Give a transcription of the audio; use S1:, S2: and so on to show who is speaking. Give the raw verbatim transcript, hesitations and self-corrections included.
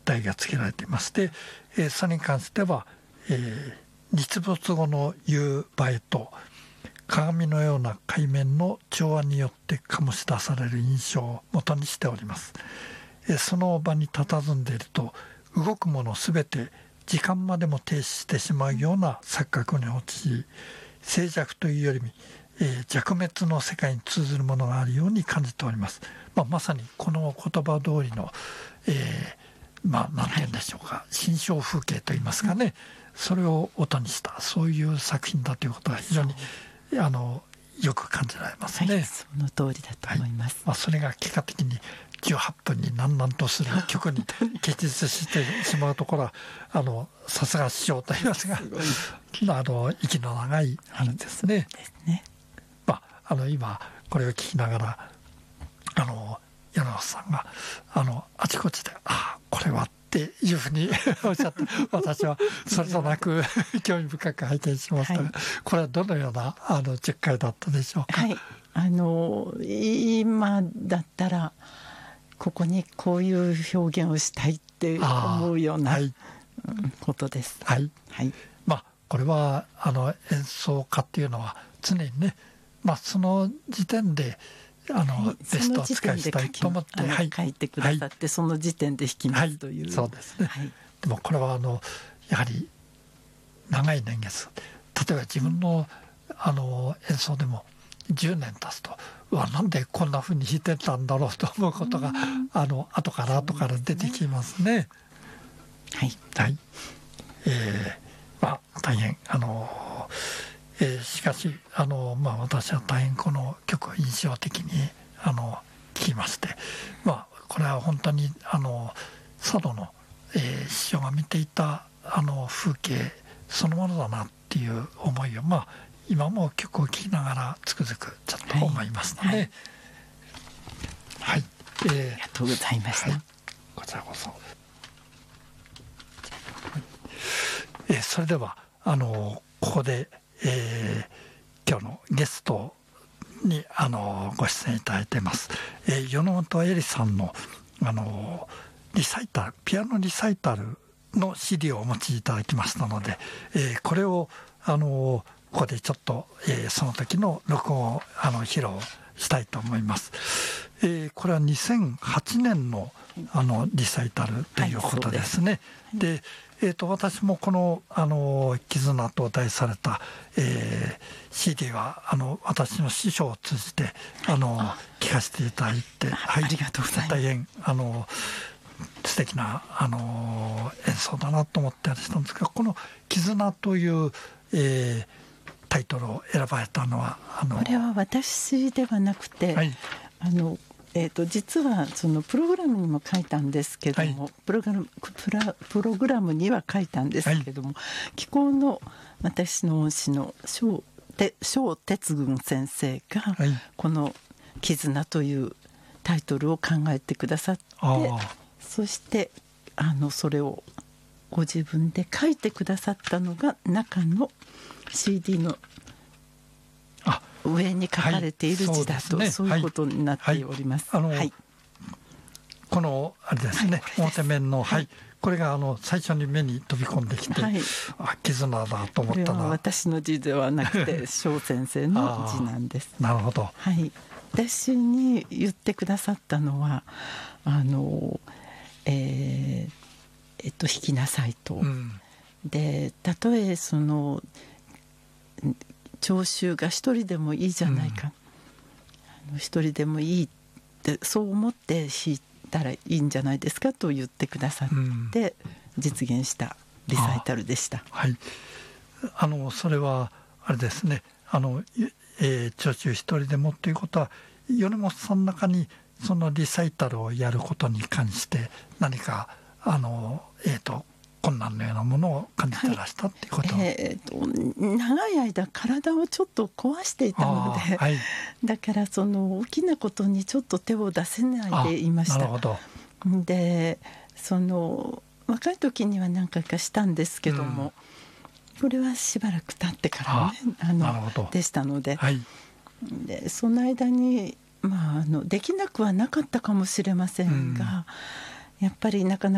S1: 題が付けられていまして、えー、それに関しては、えー、日没後の夕映えと鏡のような海面の調和によって醸し出される印象を元にしております。えー、その場に佇んでいると動くものすべて時間までも停止してしまうような錯覚に陥り、静寂というよりも、えー、弱滅の世界に通ずるものがあるように感じております。まあ、まさにこの言葉通りの、えー、まあ何て言うんでしょうか、心象風景といいますかね、それを音にしたそういう作品だということが非常にあのよく感じられますね。
S2: はい、その通りだと思います。
S1: はい、まあ、それが結果的にじゅうはっぷんに何々とする曲に結実してしまうところはあのさすが師匠といいますがあの息の長いあれですね。
S2: ですね。
S1: まあ、あの今これを聞きながらあの柳本さんがあのあちこちで「ああこれは」っていうふうにおっしゃって私はそれとなく興味深く拝見しましたが、はい、これはどのようなあのじゅっかいだったでしょうか。
S2: はい、あの今だったらここにこういう表現をしたいって思うような、はい、ことです。
S1: はい、はい、まあこれはあの演奏家っていうのは常にね、まあ、その時点であの、はい、ベストを使いしたいと思って、
S2: はい、書いてくださって、はい、その時点で弾きますという、
S1: はい、そうですね、はい、でもこれはあのやはり長い年月、例えば自分の、あの演奏でもじゅうねん経つとうわなんでこんなふうに弾いてたんだろうと思うことがあの後から後から出てきますね。
S2: はい、
S1: はい、えー、まあ大変あの、えー、しかしあの、まあ、私は大変この曲を印象的にあの聴きまして、まあこれは本当にあの佐渡の、えー、師匠が見ていたあの風景そのものだなっていう思いを、まあ今も曲を聴きながらつくづくちょっと思いますので、はい、はい
S2: はい、えー、ありがとうございました。はい、
S1: こちらこそ。えー、それではあのここで、えー、今日のゲストにあのご出演いただいています、えー、米本恵里さんのあのリサイタルピアノリサイタルの シーディー をお持ちいただきましたので、えー、これをあのここでちょっと、えー、その時の録音をあの披露したいと思います。えー、これはにせんはちねんのあのリサイタルということですね。はい、で、でえー、と私もこの「あの絆」と題された、えー、シーディー はあの私の師匠を通じてあの聞かせていただいて、
S2: はい、ありがとうございます。
S1: 大変あの素敵なあの演奏だなと思ってしたんですが、この「絆」という、えー、タイトルを選ばれたのはあの
S2: これは私ではなくて、はい、あのえー、と実はそのプログラムにも書いたんですけども、はい、プログラムプラプログラムには書いたんですけども、はい、気候の私の恩師の蕭哲群先生が、はい、この「絆」というタイトルを考えてくださって、そしてあのそれをご自分で書いてくださったのが中の シーディー の上に書かれている字だと、はい、そういうことになっております。
S1: はいはい、あの、
S2: はい、
S1: このあれですね、はい、表面の、はい、これがあの最初に目に飛び込んできて、はい、あ絆だと思ったな。これは
S2: 私の字ではなくて蕭先生の字なんです。
S1: なるほど。
S2: はい、私に言ってくださったのはあの、えーえっと弾きなさいと。うん、でたとえその聴衆が一人でもいいじゃないか、うん、あの一人でもいいってそう思って弾いたらいいんじゃないですかと言ってくださって、うん、実現したリサイタルでした。
S1: はい、あのそれはあれですね、あの、えー、聴衆一人でもということは米本さんの中にそのリサイタルをやることに関して何かあの、えーと困難のようなものを感じてらしたっていうこと、はい、
S2: えー、と長い間体をちょっと壊していたので、はい、だからその大きなことにちょっと手を出せないでいました。
S1: なるほど。
S2: でその若い時には何回かしたんですけども、うん、これはしばらく経ってからねあのでしたので、はい、でその間に、まあ、あのできなくはなかったかもしれませんが、うん、やっぱりなかなか